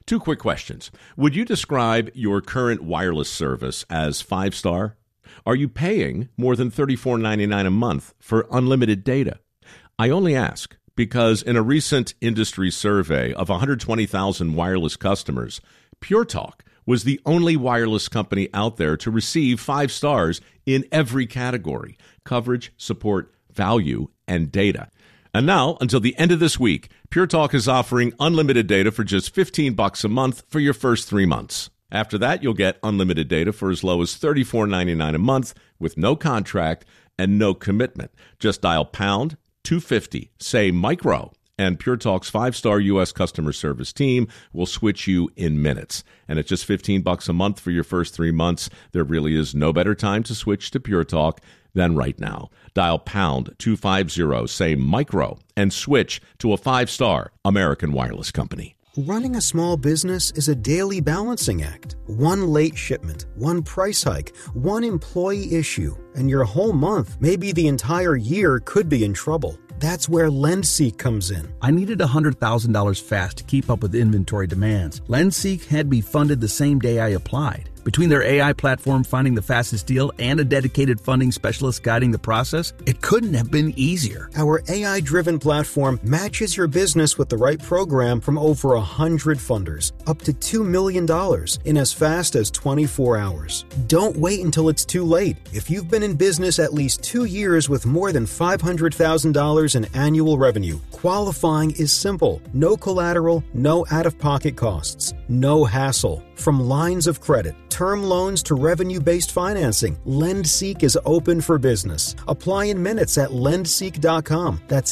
Two quick questions. Would you describe your current wireless service as 5-star? Are you paying more than $34.99 a month for unlimited data? I only ask because in a recent industry survey of 120,000 wireless customers, Pure Talk was the only wireless company out there to receive 5 stars in every category: coverage, support, value, and data. And now, until the end of this week, Pure Talk is offering unlimited data for just $15 a month for your first 3 months. After that, you'll get unlimited data for as low as $34.99 a month with no contract and no commitment. Just dial pound 250, say micro, and Pure Talk's 5-star U.S. customer service team will switch you in minutes. And at just $15 a month for your first 3 months, there really is no better time to switch to Pure Talk than right now. Dial pound 250, say micro, and switch to a 5-star American wireless company. Running a small business is a daily balancing act. One late shipment, one price hike, one employee issue, and your whole month, maybe the entire year, could be in trouble. That's where LendSeek comes in. I needed $100,000 fast to keep up with inventory demands. LendSeek had me funded the same day I applied. Between their AI platform finding the fastest deal and a dedicated funding specialist guiding the process, it couldn't have been easier. Our AI-driven platform matches your business with the right program from over 100 funders, up to $2 million in as fast as 24 hours. Don't wait until it's too late. If you've been in business at least 2 years with more than $500,000 in annual revenue, qualifying is simple. No collateral, no out-of-pocket costs, no hassle. From lines of credit, term loans to revenue-based financing, LendSeek is open for business. Apply in minutes at lendseek.com. That's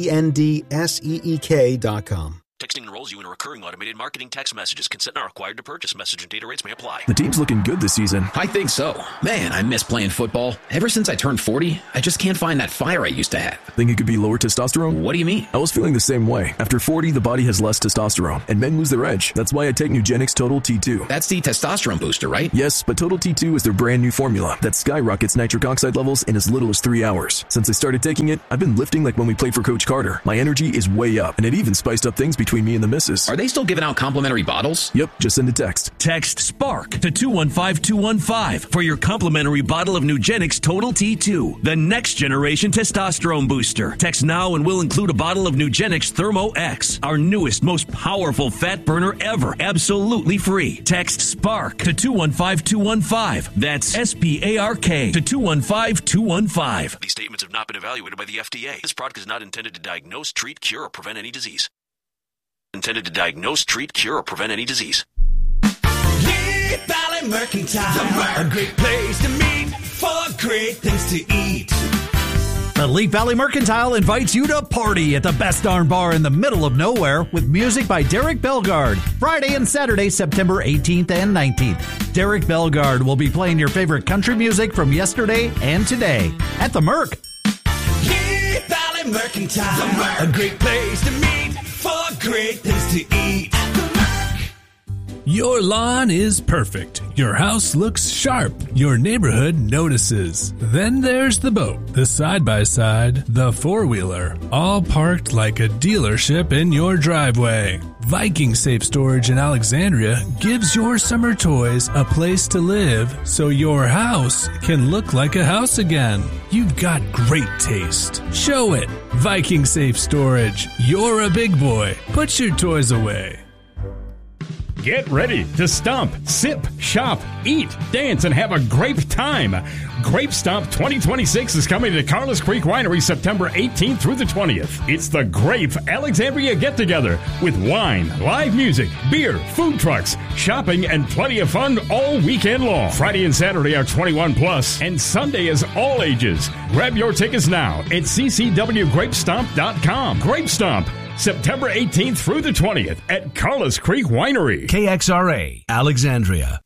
LENDSEEK.com. Texting enrolls you in a recurring automated marketing text messages. Consent not required to purchase. Message and data rates may apply. The team's looking good this season. I think so. Man, I miss playing football. Ever since I turned 40, I just can't find that fire I used to have. Think it could be lower testosterone? What do you mean? I was feeling the same way. After 40, the body has less testosterone, and men lose their edge. That's why I take Nugenix Total T2. That's the testosterone booster, right? Yes, but Total T2 is their brand new formula that skyrockets nitric oxide levels in as little as 3 hours. Since I started taking it, I've been lifting like when we played for Coach Carter. My energy is way up, and it even spiced up things between me and the missus. Are they still giving out complimentary bottles? Yep, just send a text. Text SPARK to 215-215 for your complimentary bottle of Nugenix Total T2, the next generation testosterone booster. Text now and we'll include a bottle of Nugenix Thermo X, our newest, most powerful fat burner ever, absolutely free. Text SPARK to 215-215. That's SPARK to 215-215. These statements have not been evaluated by the FDA. This product is not intended to diagnose, treat, cure, or prevent any disease. Intended to diagnose, treat, cure, or prevent any disease. Leap Valley Mercantile, a great place to meet for great things to eat. The Leap Valley Mercantile invites you to party at the Best Darn Bar in the middle of nowhere with music by Derek Bellegarde, Friday and Saturday, September 18th and 19th. Derek Bellegarde will be playing your favorite country music from yesterday and today at the Merc. Leap Valley Mercantile, a great place to meet for great things to eat. Your lawn is perfect. Your house looks sharp. Your neighborhood notices. Then there's the boat, the side-by-side, the four-wheeler, all parked like a dealership in your driveway. Viking Safe Storage in Alexandria gives your summer toys a place to live so your house can look like a house again. You've got great taste. Show it. Viking Safe Storage. You're a big boy. Put your toys away. Get ready to stomp, sip, shop, eat, dance, and have a grape time. Grape Stomp 2026 is coming to Carlos Creek Winery September 18th through the 20th. It's the Grape Alexandria Get-Together with wine, live music, beer, food trucks, shopping, and plenty of fun all weekend long. Friday and Saturday are 21 plus, and Sunday is all ages. Grab your tickets now at ccwgrapestomp.com. Grape Stomp, September 18th through the 20th at Carlos Creek Winery. KXRA, Alexandria.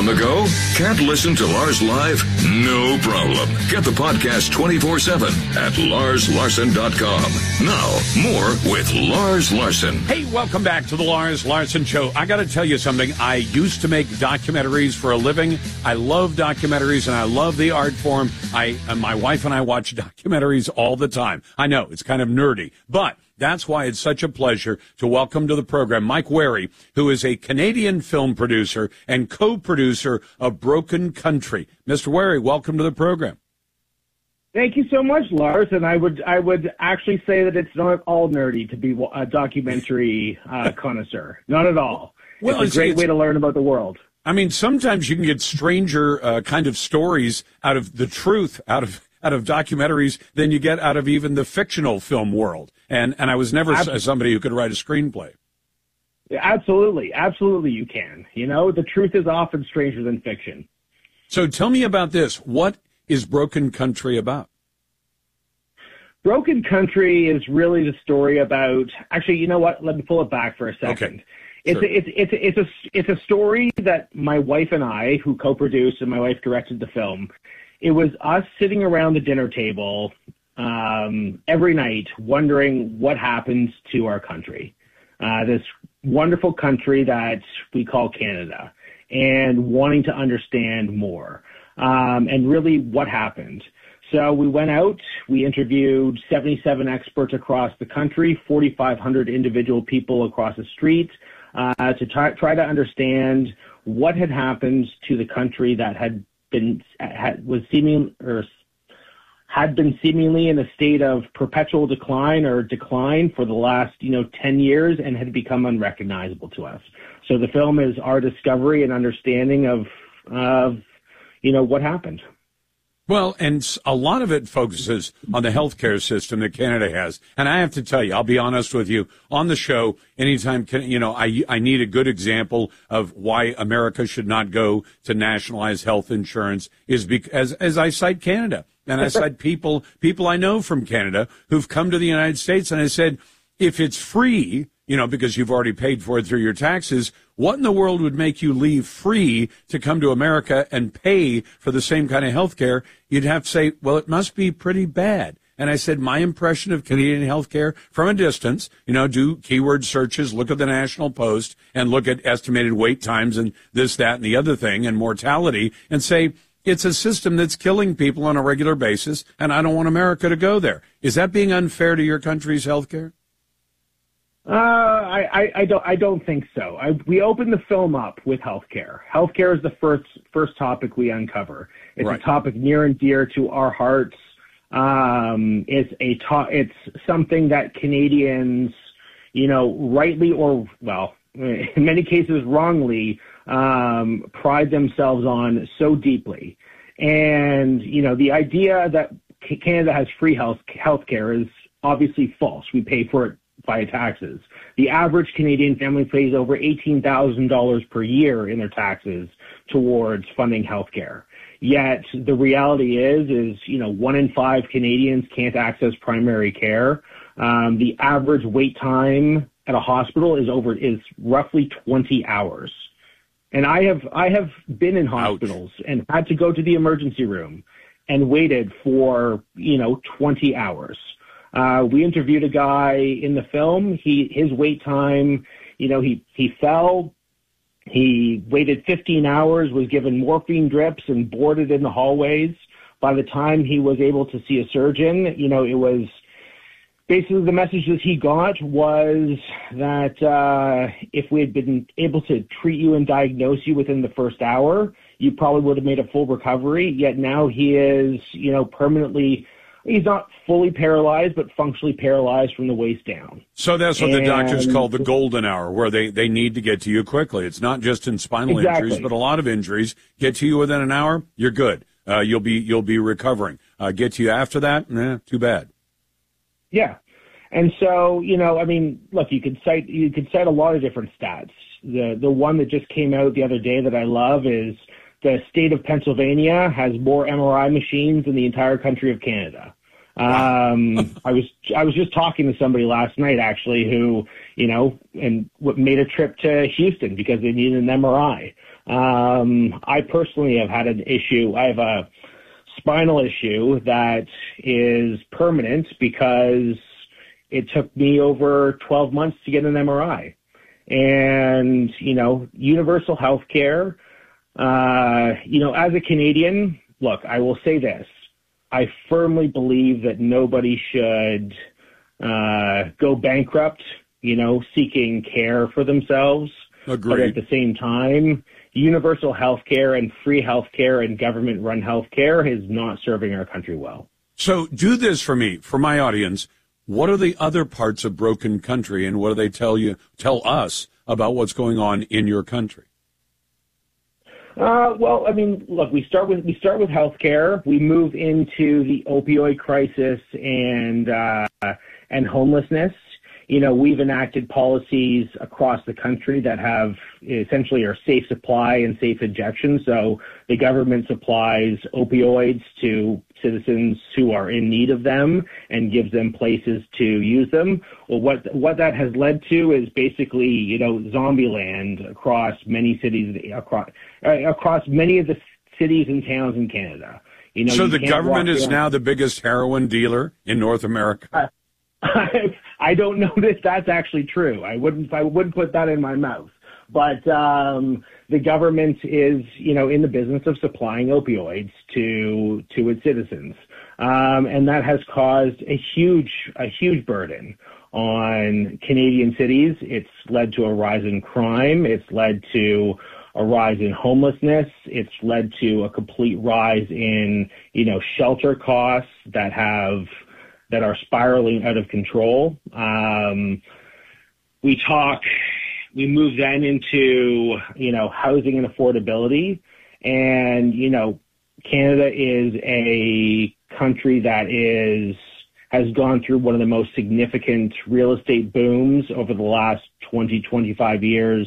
On the go? Can't listen to Lars live? No problem. Get the podcast 24/7 at LarsLarson.com. Now, more with Lars Larson. Hey, welcome back to the Lars Larson Show. I got to tell you something. I used to make documentaries for a living. I love documentaries, and I love the art form. My wife and I watch documentaries all the time. I know, it's kind of nerdy, but that's why it's such a pleasure to welcome to the program Mike Wary, who is a Canadian film producer and co-producer of Broken Country. Mr. Wary, welcome to the program. Thank you so much, Lars. And I would actually say that it's not all nerdy to be a documentary connoisseur. Not at all. Well, it's a great way to learn about the world. I mean, sometimes you can get stranger kind of stories out of the truth, out of documentaries than you get out of even the fictional film world. And I was never somebody who could write a screenplay. Absolutely. Absolutely you can. You know, the truth is often stranger than fiction. So tell me about this. What is Broken Country about? Broken Country is really the story about, actually, you know what? Let me pull it back for a second. Okay. It's a story that my wife and I, who co-produced and my wife directed the film, it was us sitting around the dinner table every night wondering what happens to our country, this wonderful country that we call Canada, and wanting to understand more and really what happened. So we went out, we interviewed 77 experts across the country, 4,500 individual people across the street, to try to understand what had happened to the country that had been seemingly in a state of perpetual decline for the last 10 years and had become unrecognizable to us. So the film is our discovery and understanding of what happened. Well, and a lot of it focuses on the healthcare system that Canada has. And I have to tell you, I'll be honest with you, on the show, anytime, I need a good example of why America should not go to nationalize health insurance is because, as I cite Canada, and I cite people I know from Canada who've come to the United States, and I said, if it's free, because you've already paid for it through your taxes, what in the world would make you leave free to come to America and pay for the same kind of health care? You'd have to say, well, it must be pretty bad. And I said, my impression of Canadian health care from a distance, do keyword searches, look at the National Post, and look at estimated wait times and this, that, and the other thing, and mortality, and say, it's a system that's killing people on a regular basis, and I don't want America to go there. Is that being unfair to your country's health care? I don't think so. We opened the film up with healthcare. Healthcare is the first topic we uncover. It's right. A topic near and dear to our hearts. It's something that Canadians, rightly or, well, in many cases wrongly, pride themselves on so deeply. And, the idea that Canada has free healthcare is obviously false. We pay for it via taxes. The average Canadian family pays over $18,000 per year in their taxes towards funding healthcare. Yet the reality is 1 in 5 Canadians can't access primary care. The average wait time at a hospital is roughly 20 hours. And I have been in hospitals and had to go to the emergency room and waited for 20 hours. We interviewed a guy in the film. His wait time, he fell. He waited 15 hours, was given morphine drips and boarded in the hallways. By the time he was able to see a surgeon, it was basically the message that he got was that if we had been able to treat you and diagnose you within the first hour, you probably would have made a full recovery. Yet now he is, permanently. He's not fully paralyzed, but functionally paralyzed from the waist down. So that's what the doctors call the golden hour, where they need to get to you quickly. It's not just in spinal injuries, but a lot of injuries. Get to you within an hour, you're good. You'll be recovering. Get to you after that, too bad. Yeah. And so, look, you could cite a lot of different stats. The one that just came out the other day that I love is the state of Pennsylvania has more MRI machines than the entire country of Canada. I was just talking to somebody last night, actually, who, and made a trip to Houston because they needed an MRI. I personally have had an issue. I have a spinal issue that is permanent because it took me over 12 months to get an MRI. And, universal health care, as a Canadian, look, I will say this. I firmly believe that nobody should go bankrupt, seeking care for themselves. Agreed. But at the same time, universal health care and free health care and government-run health care is not serving our country well. So do this for me, for my audience. What are the other parts of Broken Country, and what do they tell us about what's going on in your country? Look, we start with healthcare. We move into the opioid crisis and homelessness. We've enacted policies across the country that have essentially are safe supply and safe injection. So the government supplies opioids to citizens who are in need of them and gives them places to use them. Well, what that has led to is basically, zombie land across many cities, across many of the cities and towns in Canada. So the government is now the biggest heroin dealer in North America? I don't know that that's actually true. I wouldn't put that in my mouth. But the government is, in the business of supplying opioids to its citizens, and that has caused a huge burden on Canadian cities. It's led to a rise in crime. It's led to a rise in homelessness. It's led to a complete rise in, shelter costs that are spiraling out of control. We move then into, housing and affordability. And, Canada is a country that has gone through one of the most significant real estate booms over the last 20, 25 years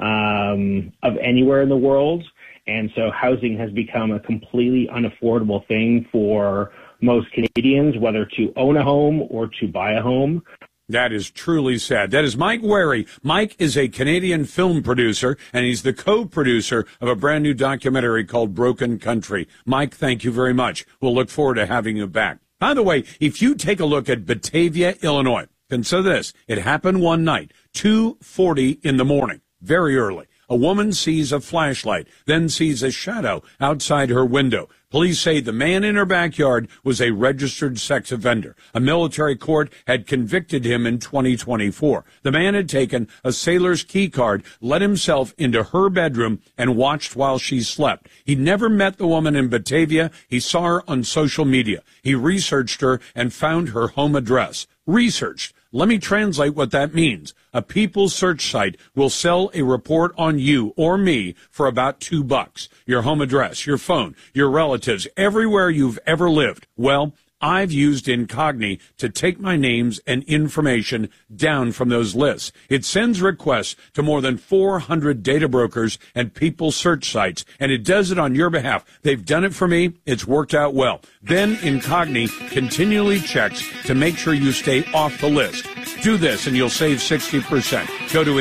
of anywhere in the world. And so housing has become a completely unaffordable thing for most Canadians, whether to own a home or to buy a home. That is truly sad. That is Mike Wary. Mike is a Canadian film producer, and he's the co-producer of a brand new documentary called Broken Country. Mike, thank you very much. We'll look forward to having you back. By the way, if you take a look at Batavia, Illinois, consider this. It happened one night, 2:40 in the morning, very early. A woman sees a flashlight, then sees a shadow outside her window. Police say the man in her backyard was a registered sex offender. A military court had convicted him in 2024. The man had taken a sailor's key card, let himself into her bedroom, and watched while she slept. He never met the woman in Batavia. He saw her on social media. He researched her and found her home address. Researched. Let me translate what that means. A People search site will sell a report on you or me for about $2. Your home address, your phone, your relatives, everywhere you've ever lived. Well, I've used Incogni to take my names and information down from those lists. It sends requests to more than 400 data brokers and people search sites, and it does it on your behalf. They've done it for me. It's worked out well. Then Incogni continually checks to make sure you stay off the list. Do this and you'll save 60%. Go to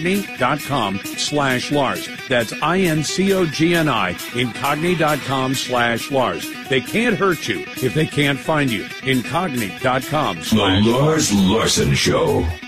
Incogni.com/Lars. That's INCOGNI, Incogni.com/Lars. They can't hurt you if they can't find you. Incogni.com/Lars. The Lars Larson Show.